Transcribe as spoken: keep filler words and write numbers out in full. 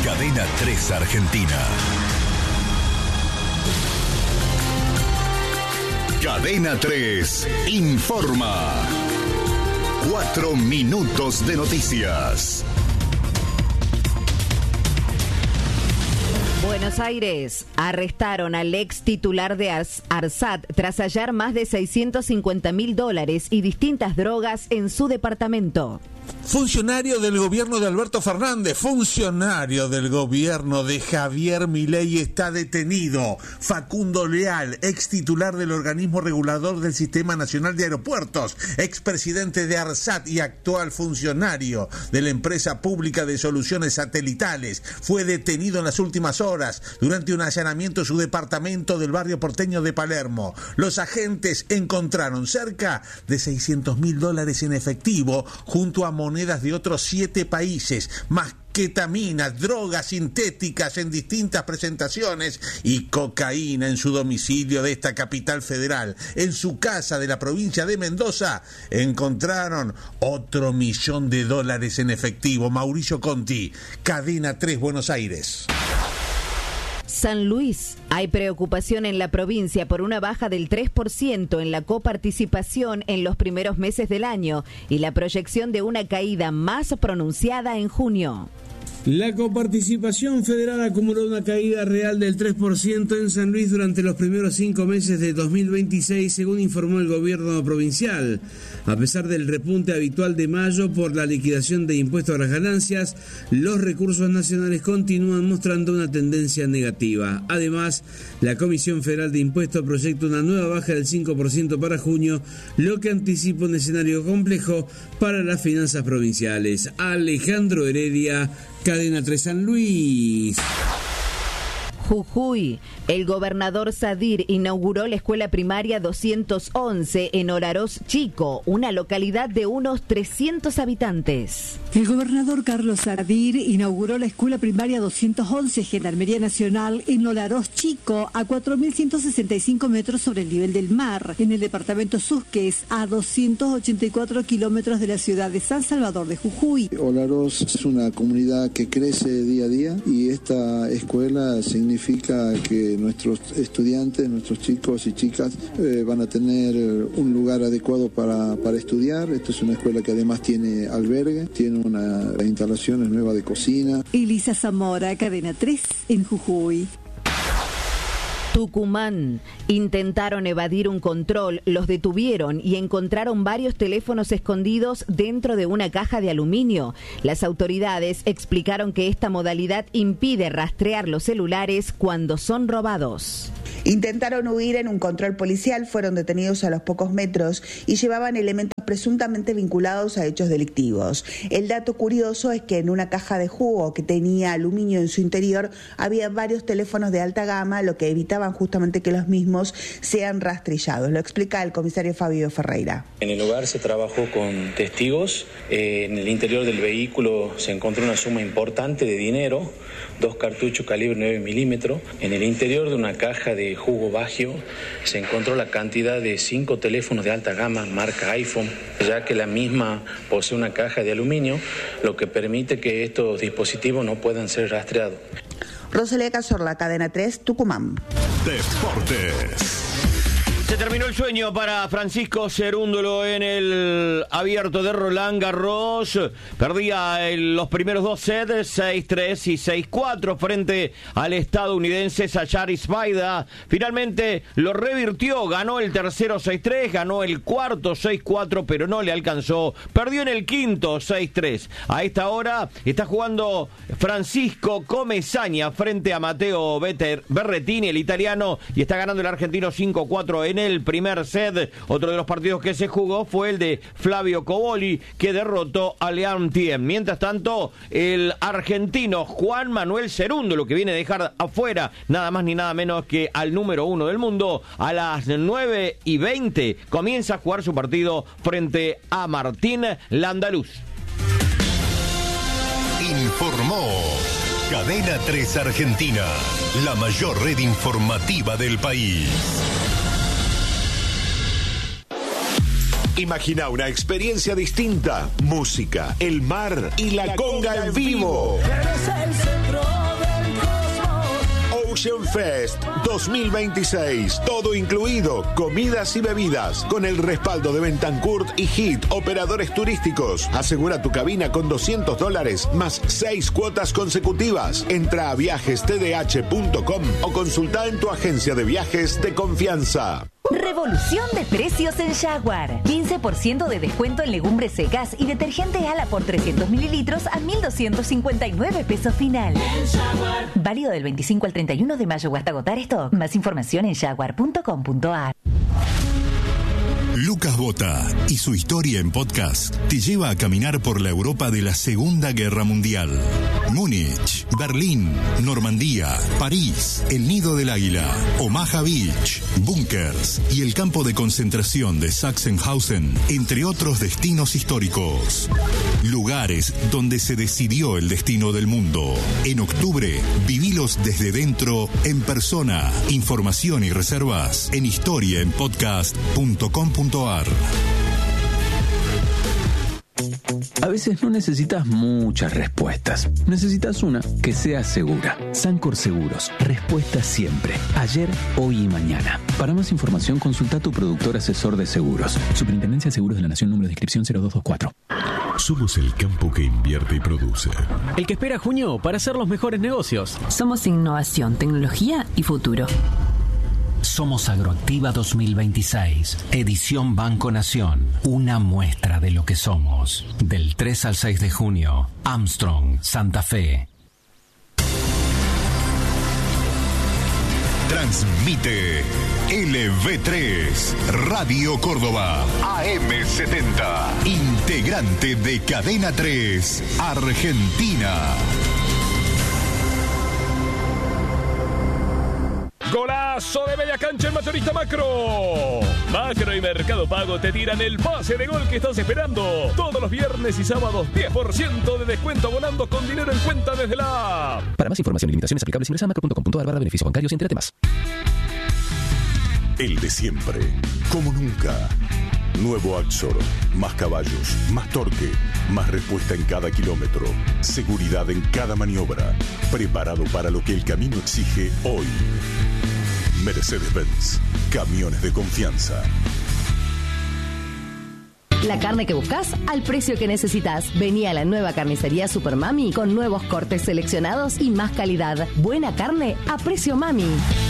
Cadena tres Argentina. Cadena tres informa. Cuatro minutos de noticias. Buenos Aires. Arrestaron al ex titular de ARSAT tras hallar más de seiscientos cincuenta mil dólares y distintas drogas en su departamento. Funcionario del gobierno de Alberto Fernández, funcionario del gobierno de Javier Milei está detenido. Facundo Leal, ex titular del organismo regulador del Sistema Nacional de Aeropuertos, expresidente de ARSAT y actual funcionario de la empresa pública de soluciones satelitales, fue detenido en las últimas horas durante un allanamiento en su departamento del barrio porteño de Palermo. Los agentes encontraron cerca de seiscientos mil dólares en efectivo junto a monedas de otros siete países, más ketamina, drogas sintéticas en distintas presentaciones y cocaína en su domicilio de esta capital federal. En su casa de la provincia de Mendoza encontraron otro millón de dólares en efectivo. Mauricio Conti, Cadena tres, Buenos Aires. San Luis. Hay preocupación en la provincia por una baja del tres por ciento en la coparticipación en los primeros meses del año y la proyección de una caída más pronunciada en junio. La coparticipación federal acumuló una caída real del tres por ciento en San Luis durante los primeros cinco meses de dos mil veintiséis, según informó el gobierno provincial. A pesar del repunte habitual de mayo por la liquidación de impuestos a las ganancias, los recursos nacionales continúan mostrando una tendencia negativa. Además, la Comisión Federal de Impuestos proyecta una nueva baja del cinco por ciento para junio, lo que anticipa un escenario complejo para las finanzas provinciales. Alejandro Heredia, Cadena tres San Luis. Jujuy. El gobernador Sadir inauguró la escuela primaria doscientos once en Olaroz Chico, una localidad de unos trescientos habitantes. El gobernador Carlos Sadir inauguró la escuela primaria doscientos once Gendarmería Nacional en Olaroz Chico, a cuatro mil ciento sesenta y cinco metros sobre el nivel del mar, en el departamento Susques, a doscientos ochenta y cuatro kilómetros de la ciudad de San Salvador de Jujuy. Olaroz es una comunidad que crece día a día y esta escuela significa significa que nuestros estudiantes, nuestros chicos y chicas eh, van a tener un lugar adecuado para, para estudiar. Esta es una escuela que además tiene albergue, tiene una instalaciones nuevas de cocina. Elisa Zamora, Cadena tres en Jujuy. Tucumán. Intentaron evadir un control, los detuvieron y encontraron varios teléfonos escondidos dentro de una caja de aluminio. Las autoridades explicaron que esta modalidad impide rastrear los celulares cuando son robados. Intentaron huir en un control policial, fueron detenidos a los pocos metros y llevaban elementos presuntamente vinculados a hechos delictivos. El dato curioso es que en una caja de jugo que tenía aluminio en su interior había varios teléfonos de alta gama, lo que evitaban justamente que los mismos sean rastrillados. Lo explica el comisario Fabio Ferreira. En el lugar se trabajó con testigos. Eh, en el interior del vehículo se encontró una suma importante de dinero, dos cartuchos calibre nueve milímetros. En el interior de una caja de jugo Bagio se encontró la cantidad de cinco teléfonos de alta gama marca iPhone, ya que la misma posee una caja de aluminio, lo que permite que estos dispositivos no puedan ser rastreados. Rosalía Cazorla, Cadena tres, Tucumán. Deportes. Se terminó el sueño para Francisco Cerúndolo en el abierto de Roland Garros. Perdía el, los primeros dos sets, seis tres y seis cuatro, frente al estadounidense Sachar Isbaida. Finalmente lo revirtió, ganó el tercero seis tres, ganó el cuarto seis cuatro, pero no le alcanzó. Perdió en el quinto seis tres. A esta hora está jugando Francisco Comesaña frente a Matteo Berrettini, el italiano, y está ganando el argentino cinco cuatro en el primer set. Otro de los partidos que se jugó fue el de Flavio Coboli, que derrotó a Liang Tien. Mientras tanto, el argentino Juan Manuel Cerúndolo, que viene a dejar afuera nada más ni nada menos que al número uno del mundo, a las nueve y veinte comienza a jugar su partido frente a Martín Landaluz. Informó Cadena tres Argentina, la mayor red informativa del país. Imagina una experiencia distinta, música, el mar y la conga en vivo. Ocean Fest dos mil veintiséis. Todo incluido, comidas y bebidas, con el respaldo de Bentancourt y Hit, operadores turísticos. Asegura tu cabina con doscientos dólares más seis cuotas consecutivas. Entra a viajes t d h punto com o consulta en tu agencia de viajes de confianza. Revolución de precios en Jaguar. quince por ciento de descuento en legumbres secas y detergente Ala por trescientos mililitros a mil doscientos cincuenta y nueve pesos final. Válido del veinticinco al treinta y uno de mayo o hasta agotar stock. Más información en jaguar punto com punto a r. Lucas Bota y su historia en podcast te lleva a caminar por la Europa de la Segunda Guerra Mundial. Múnich, Berlín, Normandía, París, el Nido del Águila, Omaha Beach, búnkers y el campo de concentración de Sachsenhausen, entre otros destinos históricos. Lugares donde se decidió el destino del mundo. En octubre, vivilos desde dentro, en persona. Información y reservas en historia en podcast punto com punto a r. A veces no necesitas muchas respuestas. Necesitas una que sea segura. Sancor Seguros. Respuesta siempre. Ayer, hoy y mañana. Para más información, consulta a tu productor asesor de seguros. Superintendencia de Seguros de la Nación, número de inscripción cero dos dos cuatro. Somos el campo que invierte y produce. El que espera junio para hacer los mejores negocios. Somos innovación, tecnología y futuro. Somos Agroactiva dos mil veintiséis, edición Banco Nación, una muestra de lo que somos. Del tres al seis de junio, Armstrong, Santa Fe. Transmite L V tres, Radio Córdoba, A M setenta, integrante de Cadena tres, Argentina. Golazo de media cancha en Mayorista Macro. Macro y Mercado Pago te tiran el pase de gol que estás esperando. Todos los viernes y sábados, diez por ciento de descuento abonando con dinero en cuenta desde la app. Para más información y limitaciones aplicables, ingresa a macro punto com punto a r barra beneficios bancarios y entérate más. El de siempre, como nunca. Nuevo Axor, más caballos, más torque, más respuesta en cada kilómetro, seguridad en cada maniobra, preparado para lo que el camino exige hoy. Mercedes-Benz, camiones de confianza. La carne que buscas al precio que necesitas. Vení a la nueva carnicería Super Mami con nuevos cortes seleccionados y más calidad. Buena carne a precio Mami.